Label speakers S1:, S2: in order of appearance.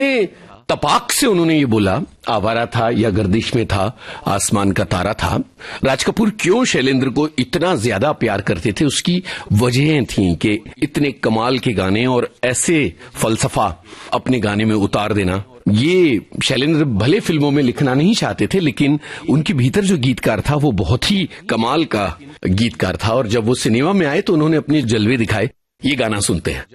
S1: तपाक से उन्होंने ये बोला, आवारा था या गर्दिश में था, आसमान का तारा था। राज कपूर क्यों शैलेंद्र को इतना ज्यादा प्यार करते थे, उसकी वजहें थीं कि इतने कमाल के गाने और ऐसे फलसफा अपने गाने में उतार देना। ये शैलेंद्र भले फिल्मों में लिखना नहीं चाहते थे, लेकिन उनके भीतर जो गीतकार था वो बहुत ही कमाल का गीतकार था, और जब वो सिनेमा में आए तो उन्होंने अपने जलवे दिखाए। ये गाना सुनते हैं।